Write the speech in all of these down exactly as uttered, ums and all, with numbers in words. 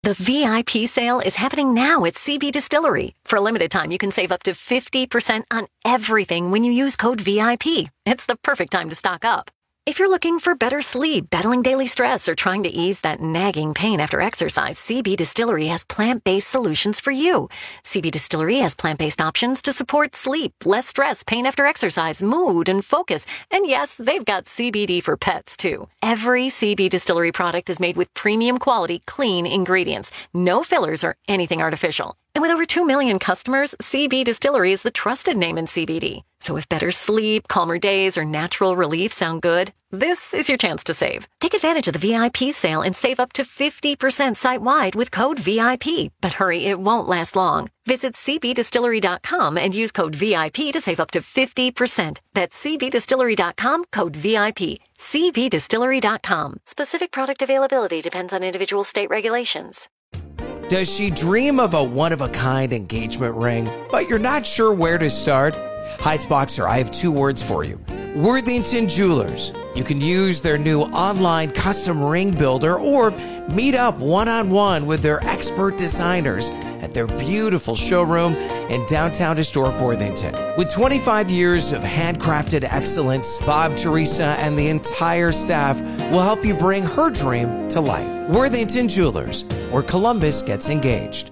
The V I P sale is happening now at C B Distillery. For a limited time, you can save up to fifty percent on everything when you use code V I P. It's the perfect time to stock up. If you're looking for better sleep, battling daily stress, or trying to ease that nagging pain after exercise, C B Distillery has plant-based solutions for you. C B Distillery has plant-based options to support sleep, less stress, pain after exercise, mood, and focus. And yes, they've got C B D for pets, too. Every C B Distillery product is made with premium quality, clean ingredients. No fillers or anything artificial. And with over two million customers, C B Distillery is the trusted name in C B D. So if better sleep, calmer days, or natural relief sound good, this is your chance to save. Take advantage of the V I P sale and save up to fifty percent site-wide with code V I P. But hurry, it won't last long. Visit C B distillery dot com and use code V I P to save up to fifty percent. That's C B distillery dot com, code V I P. C B distillery dot com. Specific product availability depends on individual state regulations. Does she dream of a one-of-a-kind engagement ring, but you're not sure where to start? Heights-Boxer, I have two words for you. Worthington Jewelers. You can use their new online custom ring builder or meet up one-on-one with their expert designers at their beautiful showroom in downtown historic Worthington. With twenty-five years of handcrafted excellence, Bob, Teresa, and the entire staff will help you bring her dream to life. Worthington Jewelers, where Columbus gets engaged.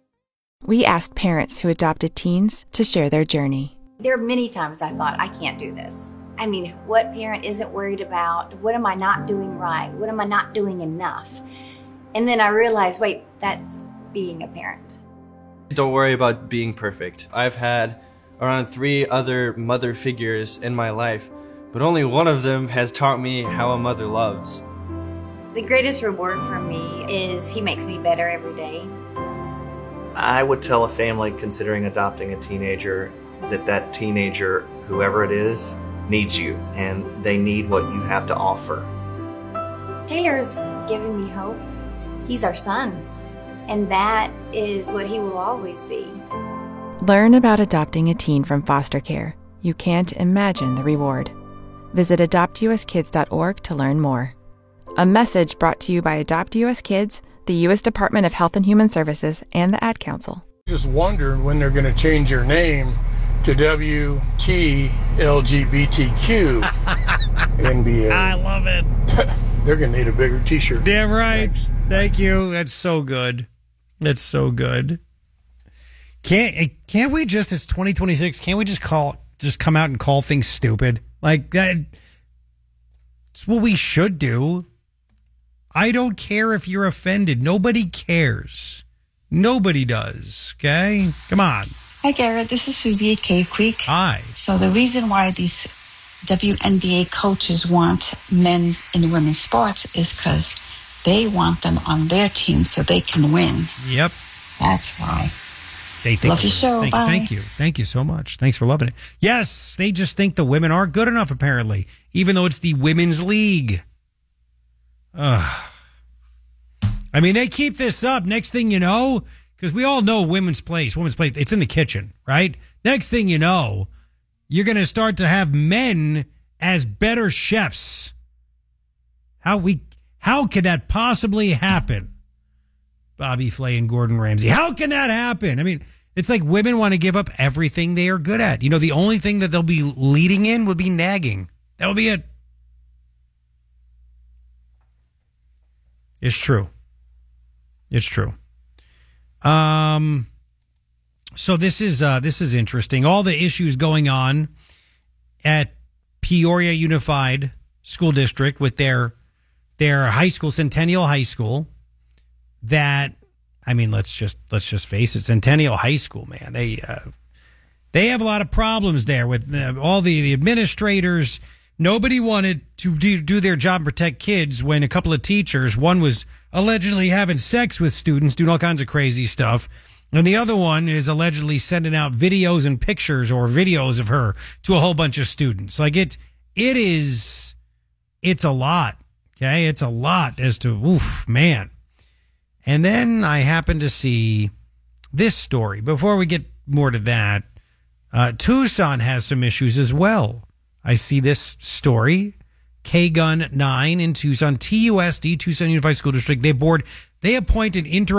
We asked parents who adopted teens to share their journey. There are many times I thought, I can't do this. I mean, what parent isn't worried about? What am I not doing right? What am I not doing enough? And then I realized, wait, that's being a parent. Don't worry about being perfect. I've had around three other mother figures in my life, but only one of them has taught me how a mother loves. The greatest reward for me is he makes me better every day. I would tell a family considering adopting a teenager that that teenager, whoever it is, needs you, and they need what you have to offer. Taylor's given me hope. He's our son, and that is what he will always be. Learn about adopting a teen from foster care. You can't imagine the reward. Visit adopt u s kids dot org to learn more. A message brought to you by Adopt U S Kids, the U S Department of Health and Human Services, and the Ad Council. Just wondering when they're going to change their name to W T L G B T Q N B A. I love it. They're going to need a bigger t-shirt. Damn right. Thanks. Thank you. That's so good. That's so good. Can't can't we just, it's twenty twenty-six, can't we just call, just come out and call things stupid? Like, that, it's what we should do. I don't care if you're offended. Nobody cares. Nobody does. Okay? Come on. Hi, Garrett. This is Susie at Cave Creek. Hi. So the reason why these W N B A coaches want men's and women's sports is because they want them on their team so they can win. Yep. That's why. They think Love your show. Thank, Bye. thank you. Thank you so much. Thanks for loving it. Yes, they just think the women aren't good enough, apparently, even though it's the women's league. Ugh. I mean, they keep this up. Next thing you know, because we all know women's place, women's place, it's in the kitchen, right? Next thing you know, you're going to start to have men as better chefs. How we, how could that possibly happen? Bobby Flay and Gordon Ramsay. How can that happen? I mean, it's like women want to give up everything they are good at. You know, the only thing that they'll be leading in would be nagging. That would be it. It's true. It's true. Um, so this is uh, this is interesting. All the issues going on at Peoria Unified School District with their their high school, Centennial High School. That, I mean, let's just let's just face it, Centennial High School, man. They uh, they have a lot of problems there with uh, all the, the administrators. Nobody wanted to do, do their job and protect kids when a couple of teachers, one was allegedly having sex with students, doing all kinds of crazy stuff, and the other one is allegedly sending out videos and pictures or videos of her to a whole bunch of students. Like, it, it is, it's a lot, okay? It's a lot as to, oof, man. And then I happened to see this story. Before we get more to that, uh, Tucson has some issues as well. I see this story, K-Gun nine in Tucson, T U S D, Tucson Unified School District. They board, they appoint an interim